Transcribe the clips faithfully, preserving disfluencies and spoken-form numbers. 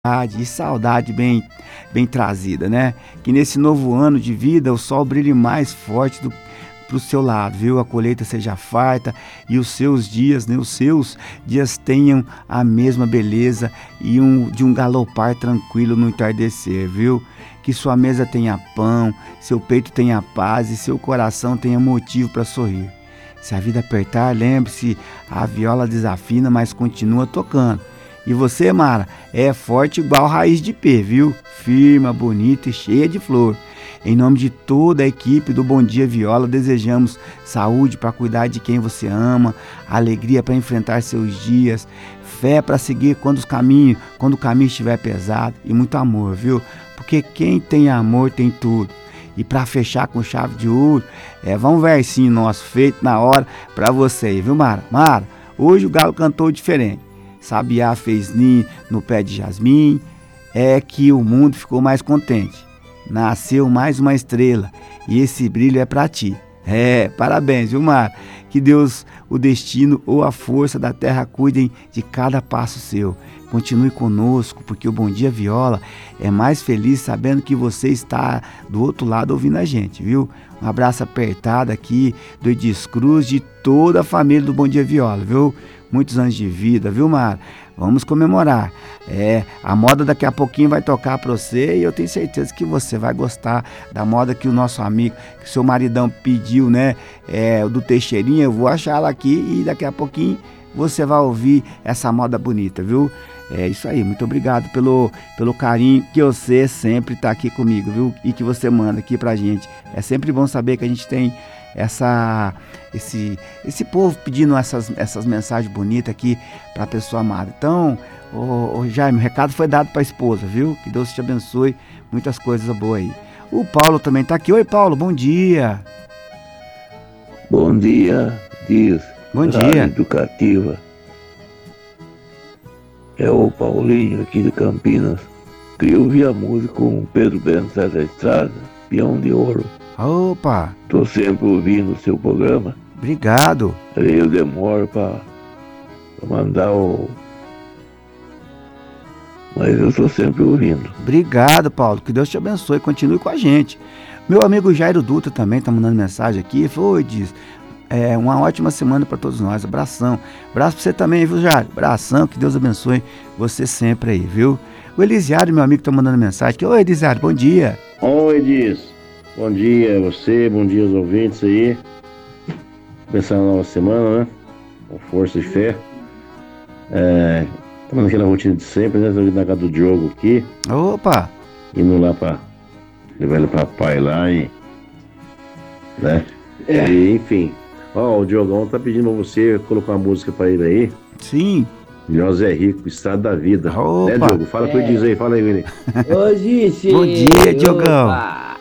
e saudade bem, bem trazida, né? Que nesse novo ano de vida o sol brilhe mais forte do para o seu lado, viu? A colheita seja farta e os seus dias, né? Os seus dias tenham a mesma beleza e um, de um galopar tranquilo no entardecer, viu? Que sua mesa tenha pão, seu peito tenha paz e seu coração tenha motivo para sorrir. Se a vida apertar, lembre-se, a viola desafina, mas continua tocando. E você, Mara, é forte igual raiz de pé, viu? Firma, bonita e cheia de flor. Em nome de toda a equipe do Bom Dia Viola, desejamos saúde para cuidar de quem você ama, alegria para enfrentar seus dias, fé para seguir quando, os caminhos, quando o caminho estiver pesado e muito amor, viu? Porque quem tem amor tem tudo. E para fechar com chave de ouro, é, vamos um versinho nosso feito na hora para você, viu, Mara? Mara, hoje o galo cantou diferente. Sabiá fez ninho no pé de jasmim, é que o mundo ficou mais contente. Nasceu mais uma estrela e esse brilho é para ti. É, parabéns, viu, Mar? Que Deus, o destino ou a força da terra cuidem de cada passo seu. Continue conosco, porque o Bom Dia Viola é mais feliz sabendo que você está do outro lado ouvindo a gente, viu? Um abraço apertado aqui do Edis Cruz, de toda a família do Bom Dia Viola, viu? Muitos anos de vida, viu, Mar? Vamos comemorar. É, a moda daqui a pouquinho vai tocar para você e eu tenho certeza que você vai gostar da moda que o nosso amigo, que o seu maridão pediu, né? É, do Teixeirinha, eu vou achar ela aqui e daqui a pouquinho você vai ouvir essa moda bonita, viu? É isso aí, muito obrigado pelo, pelo carinho que você sempre está aqui comigo, viu? E que você manda aqui pra gente. É sempre bom saber que a gente tem essa, esse, esse povo pedindo essas, essas mensagens bonitas aqui para a pessoa amada. Então, ô, ô Jaime, o recado foi dado para a esposa, viu? Que Deus te abençoe, muitas coisas boas aí. O Paulo também está aqui. Oi, Paulo, bom dia. Bom dia, diz. Bom Rádio dia. Educativa. É o Paulinho aqui de Campinas. Queria ouvir a música com o Pedro Bento da Estrada, Peão de Ouro. Opa! Tô sempre ouvindo o seu programa. Obrigado. Aí eu demoro pra, pra mandar o... Mas eu tô sempre ouvindo. Obrigado, Paulo. Que Deus te abençoe. Continue com a gente. Meu amigo Jairo Dutra também tá mandando mensagem aqui. Ele falou, oi, diz. É uma ótima semana para todos nós. Abração. Abraço pra você também, viu, Jairo? Abração. Que Deus abençoe você sempre aí, viu? O Elisiário, meu amigo, tá mandando mensagem aqui. Oi, Elisiário, bom dia. Oi, diz. Bom dia a você, bom dia aos ouvintes aí. Começando a nova semana, né? Com força e fé. É, estamos naquela rotina de sempre, né? Estou na casa do Diogo aqui. Opa! Indo lá para levar ele para pai lá e... né? É. E, enfim. Ó, o Diogão tá pedindo pra você colocar uma música para ele aí. Sim. Melhor Zé Rico, Estado da Vida. Opa. Né, Diogo? Fala com É. o Diz aí, fala aí, Vini. Hoje sim. Bom dia, Diogão. Opa.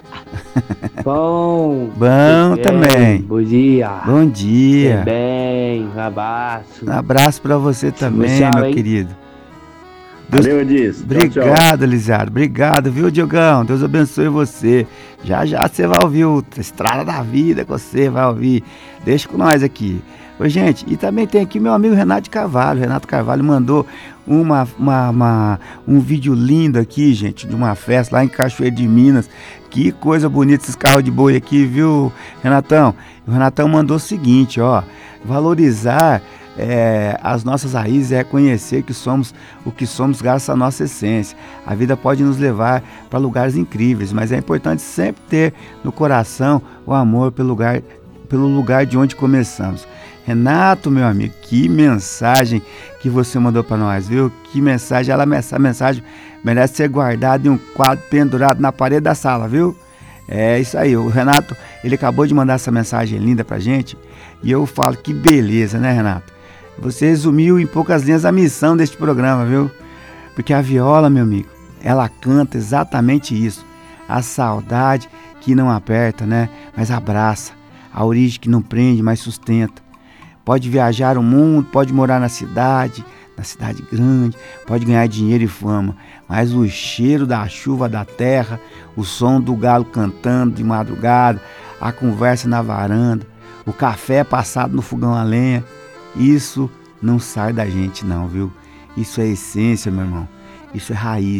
Bom. Bom Bem, também. Bom dia. Bom dia. Tudo bem, um abraço. Um abraço pra você também, Tchau, meu hein? querido. Deus... Valeu, Diz. Tchau, tchau. Obrigado, Elisiário. Obrigado, viu, Diogão? Deus abençoe você. Já já você vai ouvir o Estrada da Vida, que você vai ouvir. Deixa com nós aqui. Ô, gente, e também tem aqui meu amigo Renato Carvalho. Renato Carvalho mandou uma, uma, uma, um vídeo lindo aqui, gente, de uma festa lá em Cachoeira de Minas. Que coisa bonita esses carros de boi aqui, viu, Renatão? O Renatão mandou o seguinte, ó. Valorizar é, as nossas raízes é reconhecer que somos o que somos graças à nossa essência. A vida pode nos levar para lugares incríveis, mas é importante sempre ter no coração o amor pelo lugar, pelo lugar de onde começamos. Renato, meu amigo, que mensagem que você mandou para nós, viu? Que mensagem, ela, essa mensagem merece ser guardada em um quadro pendurado na parede da sala, viu? É isso aí, o Renato, ele acabou de mandar essa mensagem linda pra gente e eu falo que beleza, né, Renato? Você resumiu em poucas linhas a missão deste programa, viu? Porque a viola, meu amigo, ela canta exatamente isso, a saudade que não aperta, né? Mas abraça, a origem que não prende, mas sustenta. Pode viajar o mundo, pode morar na cidade, na cidade grande, pode ganhar dinheiro e fama, mas o cheiro da chuva da terra, o som do galo cantando de madrugada, a conversa na varanda, o café passado no fogão a lenha, isso não sai da gente não, viu? Isso é essência, meu irmão. Isso é raiz.